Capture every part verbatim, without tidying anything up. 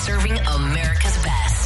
serving America's best.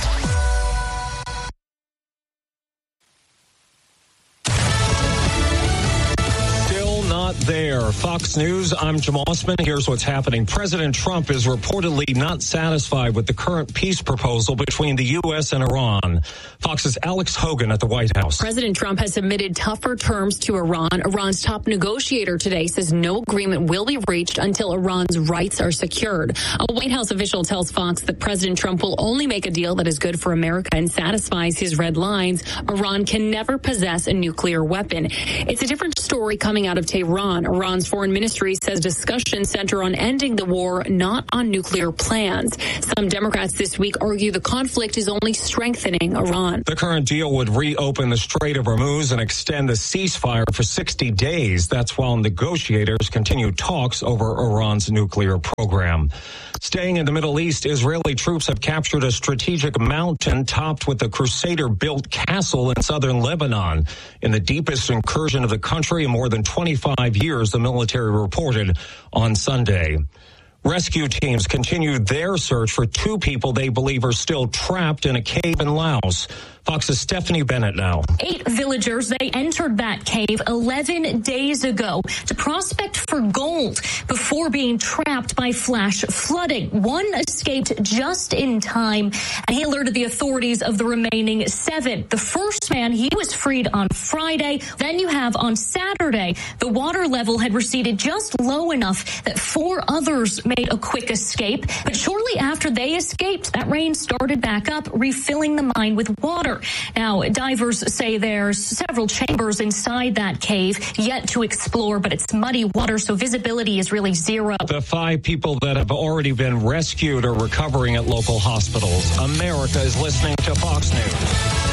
Not there. Fox News, I'm Jim Osman. Here's what's happening. President Trump is reportedly not satisfied with the current peace proposal between the U S and Iran. Fox's Alex Hogan at the White House. President Trump has submitted tougher terms to Iran. Iran's top negotiator today says no agreement will be reached until Iran's rights are secured. A White House official tells Fox that President Trump will only make a deal that is good for America and satisfies his red lines. Iran can never possess a nuclear weapon. It's a different story coming out of Tehran. Iran's foreign ministry says discussions center on ending the war, not on nuclear plans. Some Democrats this week argue the conflict is only strengthening Iran. The current deal would reopen the Strait of Hormuz and extend the ceasefire for sixty days. That's while negotiators continue talks over Iran's nuclear program. Staying in the Middle East, Israeli troops have captured a strategic mountain topped with a Crusader-built castle in southern Lebanon. In the deepest incursion of the country in more than twenty-five years, the military reported on Sunday. Rescue teams continue their search for two people they believe are still trapped in a cave in Laos. Fox's Stephanie Bennett now. Eight villagers, they entered that cave eleven days ago to prospect for gold before being trapped by flash flooding. One escaped just in time, and he alerted the authorities of the remaining seven. The first man, he was freed on Friday. Then you have on Saturday, the water level had receded just low enough that four others made a quick escape. But shortly after they escaped, that rain started back up, refilling the mine with water. Now, divers say there's several chambers inside that cave yet to explore, but it's muddy water, so visibility is really zero. The five people that have already been rescued are recovering at local hospitals. America is listening to Fox News.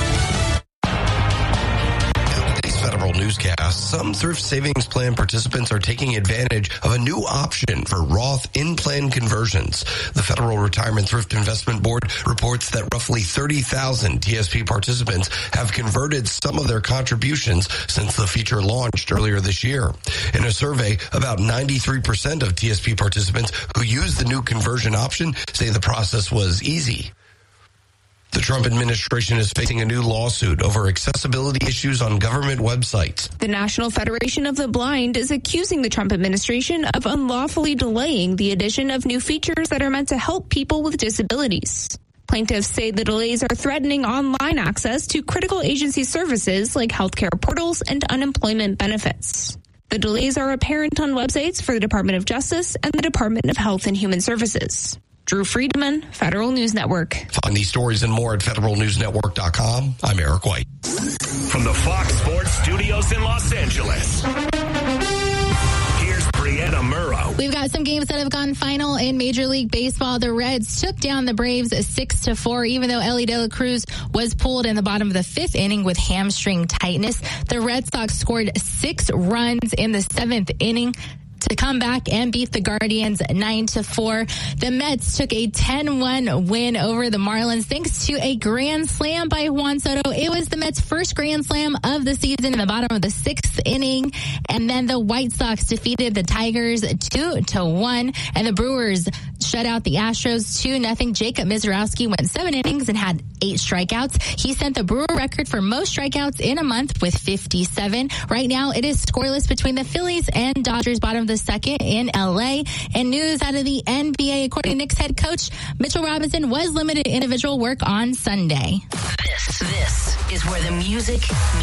Federal newscast, some Thrift Savings Plan participants are taking advantage of a new option for Roth in-plan conversions. The Federal Retirement Thrift Investment Board reports that roughly thirty thousand T S P participants have converted some of their contributions since the feature launched earlier this year. In a survey, about ninety-three percent of T S P participants who used the new conversion option say the process was easy. The Trump administration is facing a new lawsuit over accessibility issues on government websites. The National Federation of the Blind is accusing the Trump administration of unlawfully delaying the addition of new features that are meant to help people with disabilities. Plaintiffs say the delays are threatening online access to critical agency services like healthcare portals and unemployment benefits. The delays are apparent on websites for the Department of Justice and the Department of Health and Human Services. Drew Friedman, Federal News Network. Find these stories and more at federal news network dot com. I'm Eric White. From the Fox Sports Studios in Los Angeles, here's Brianna Murrow. We've got some games that have gone final in Major League Baseball. The Reds took down the Braves six to four, even though Elly De La Cruz was pulled in the bottom of the fifth inning with hamstring tightness. The Red Sox scored six runs in the seventh inning to come back and beat the Guardians nine to four. The Mets took a ten one win over the Marlins thanks to a grand slam by Juan Soto. It was the Mets' first grand slam of the season in the bottom of the sixth inning. And then the White Sox defeated the Tigers two to one. And the Brewers shut out the Astros two nothing. Jacob Mizorowski went seven innings and had eight strikeouts. He set the Brewer record for most strikeouts in a month with fifty-seven. Right now, it is scoreless between the Phillies and Dodgers, bottom of the second in L A. And news out of the N B A, according to Knicks head coach Mitchell Robinson, was limited individual work on Sunday. This, this is where the music